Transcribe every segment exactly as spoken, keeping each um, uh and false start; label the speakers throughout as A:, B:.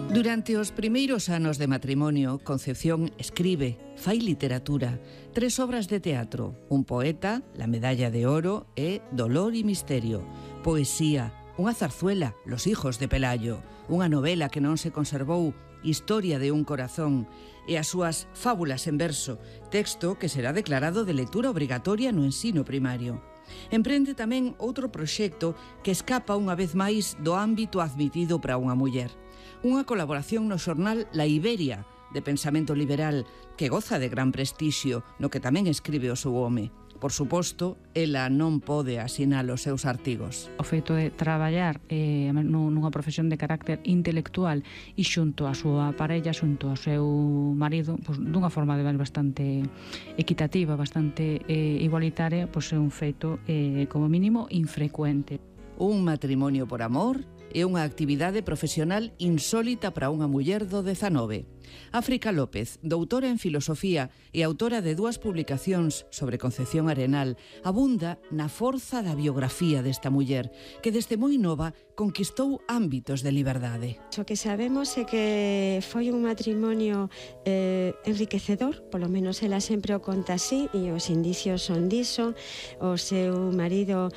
A: Durante os primeiros anos de matrimonio, Concepción escribe, fai literatura, tres obras de teatro, un poeta, La medalla de oro e Dolor y misterio, poesía, unha zarzuela, Los hijos de Pelayo, unha novela que non se conservou, Historia de un corazón, e as súas fábulas en verso, texto que será declarado de lectura obrigatoria no ensino primario. Emprende tamén outro proxecto que escapa unha vez máis do ámbito admitido para unha muller. Unha colaboración no xornal La Iberia, de pensamento liberal, que goza de gran prestixio, no que tamén escribe o seu home. Por suposto, ela non pode asinar os seus artigos.
B: O feito de traballar eh, nunha profesión de carácter intelectual e xunto a súa parella, xunto ao seu marido, pues, dunha forma de bastante equitativa, bastante eh, igualitaria, pues, é un feito eh, como mínimo infrecuente.
A: Un matrimonio por amor é unha actividade profesional insólita para unha muller do dezanove. África López, doutora en filosofía e autora de dúas publicacións sobre Concepción Arenal, abunda na forza da biografía desta muller, que desde moi nova conquistou ámbitos de liberdade.
C: O que sabemos é que foi un matrimonio eh, enriquecedor, polo menos ela sempre o conta así, e os indicios son diso. O seu marido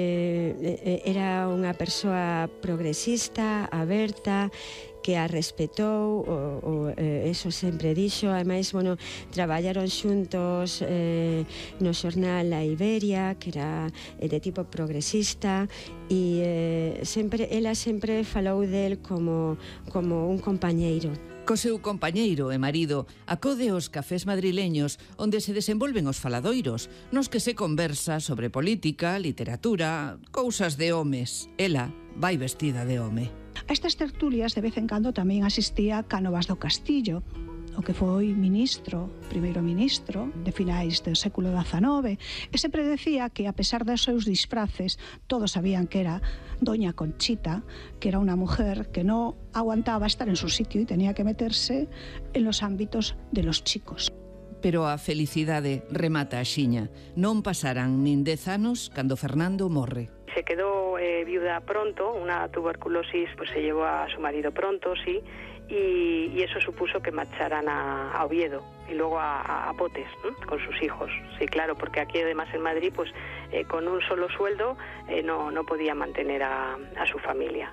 C: eh, era unha persoa progresista, aberta, que a respetou, o, o, eh, eso sempre dixo. Ademais, bueno, traballaron xuntos eh, no xornal La Iberia, que era eh, de tipo progresista, e eh, sempre, ela sempre falou del como, como un compañeiro.
A: Co seu compañeiro e marido acode aos cafés madrileños onde se desenvolven os faladoiros, nos que se conversa sobre política, literatura, cousas de homes. Ela vai vestida de home.
D: A estas tertulias de vez en cando tamén asistía Cánovas do Castillo, o que foi ministro, primeiro ministro de finais do século dezanove, e sempre decía que, a pesar dos seus disfraces, todos sabían que era Doña Conchita, que era unha mujer que non aguantaba estar en su sitio e tenía que meterse en los ámbitos de los chicos.
A: Pero a felicidade remata a xiña. Non pasarán nin dez anos cando Fernando morre.
E: Se quedó eh, viuda pronto, una tuberculosis pues se llevó a su marido pronto, sí, y, y eso supuso que marcharan a, a Oviedo y luego a, a Potes, ¿no? Con sus hijos. Sí, claro, porque aquí además en Madrid pues eh, con un solo sueldo eh, no, no podía mantener a, a su familia.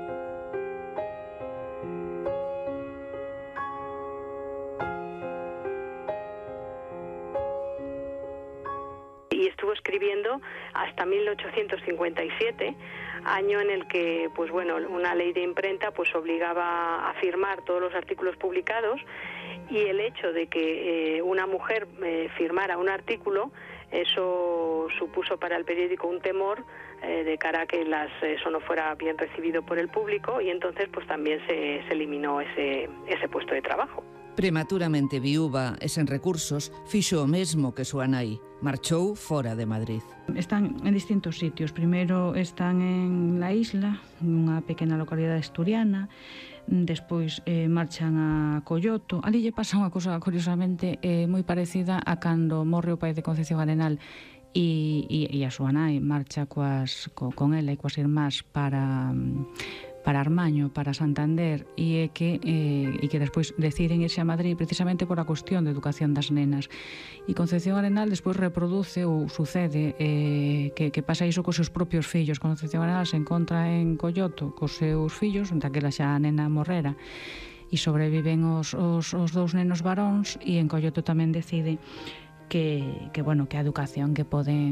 E: Y estuvo escribiendo hasta mil ochocientos cincuenta y siete, año en el que, pues bueno, una ley de imprenta pues obligaba a firmar todos los artículos publicados, y el hecho de que eh, una mujer eh, firmara un artículo, eso supuso para el periódico un temor eh, de cara a que las, eso no fuera bien recibido por el público, y entonces pues también se, se eliminó ese, ese puesto de trabajo.
A: Prematuramente viúva e sen recursos, fixo o mesmo que súa nai. Marchou fora de Madrid.
B: Están en distintos sitios. Primeiro están en La Isla, nunha pequena localidade asturiana. Despois eh, marchan a Colloto. Ali lle pasa unha cosa curiosamente eh, moi parecida a cando morre o pai de Concepción Arenal e, e, e a súa nai marcha coas, co, con ela e coas irmás para... para Armaño, para Santander, e é que eh, e que despois deciden irse a Madrid precisamente por a cuestión de educación das nenas. E Concepción Arenal despois reproduce ou sucede eh, que, que pasa iso cos seus propios fillos. Concepción Arenal se encontra en Colloto cos seus fillos, daquela xa a nena morrera, e sobreviven os, os, os dous nenos varóns, e en Colloto tamén decide que, que, bueno, que a educación que poden